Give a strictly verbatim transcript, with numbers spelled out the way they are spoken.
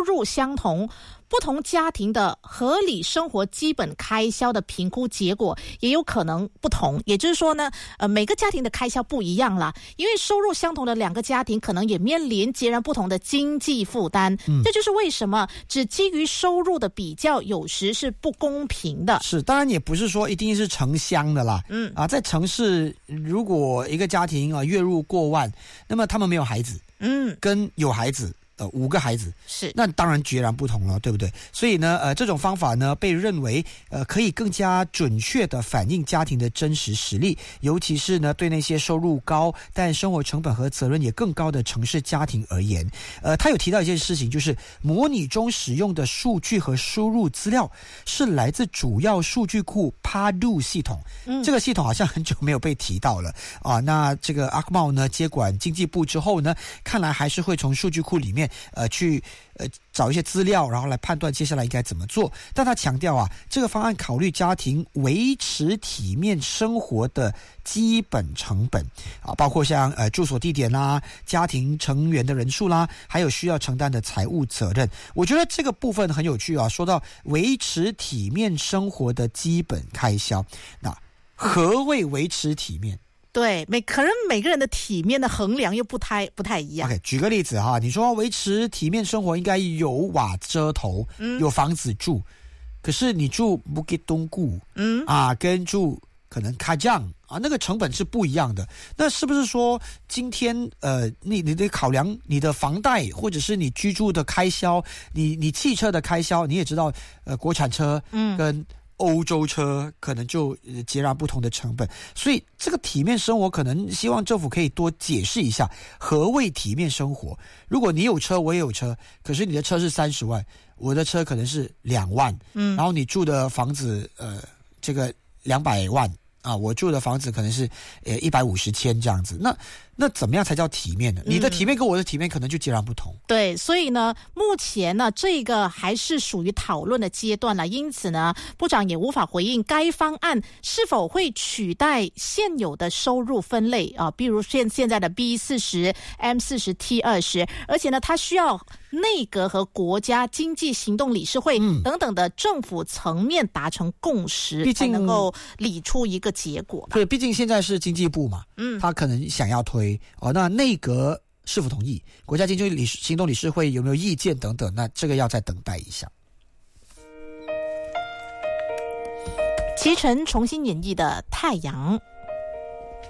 入相同，不同家庭的合理生活基本开销的评估结果也有可能不同。也就是说呢，呃，每个家庭的开销不一样啦，因为收入相同的两个家庭可能也面临截然不同的经济负担。嗯，这就是为什么只基于收入的比较有时是不公平的。 是，当然也不是说一定是城乡的啦。嗯啊，在城市，如果一个家庭啊月入过万，那么他们没有孩子，嗯，跟有孩子。呃，五个孩子是， 那当然截然不同了，对不对？所以呢，呃，这种方法呢，被认为呃可以更加准确地反映家庭的真实实力，尤其是呢对那些收入高但生活成本和责任也更高的城市家庭而言。呃，他有提到一件事情，就是模拟中使用的数据和输入资料是来自主要数据库 Padu 系统。嗯，这个系统好像很久没有被提到了啊。那这个阿克茂呢接管经济部之后呢，看来还是会从数据库里面。呃，去呃找一些资料，然后来判断接下来应该怎么做。但他强调啊，这个方案考虑家庭维持体面生活的基本成本啊，包括像呃住所地点啦、家庭成员的人数啦，还有需要承担的财务责任。我觉得这个部分很有趣啊。说到维持体面生活的基本开销，那何谓维持体面？ 对，每可能每个人的体面的衡量又不太不太一样。 OK， 举个例子哈，你说维持体面生活应该有瓦遮头，嗯，有房子住，可是你住Bukit Tungku，嗯啊，跟住可能卡江啊，那个成本是不一样的。那是不是说今天呃，你你得考量你的房贷，或者是你居住的开销，你你汽车的开销，你也知道，呃，国产车，嗯，跟欧洲车可能就截然不同的成本，所以这个体面生活可能希望政府可以多解释一下何谓体面生活。如果你有车我也有车，可是你的车是三十万，我的车可能是两万，嗯，然后你住的房子呃这个两百万啊，我住的房子可能是呃一百五十千这样子，那那怎么样才叫体面呢？你的体面跟我的体面可能就截然不同。 嗯、对，所以呢，目前呢，这个还是属于讨论的阶段了。因此呢，部长也无法回应该方案是否会取代现有的收入分类啊，比如现现在的 B 四十、M 四十、T 二十，而且呢，它需要内阁和国家经济行动理事会等等的政府层面达成共识，嗯、才能够理出一个结果吧。 对，毕竟现在是经济部嘛，嗯，他可能想要推。哦，那内阁是否同意？国家经济行动理事会有没有意见等等？那这个要再等待一下。 齐晨重新演绎的《太阳》。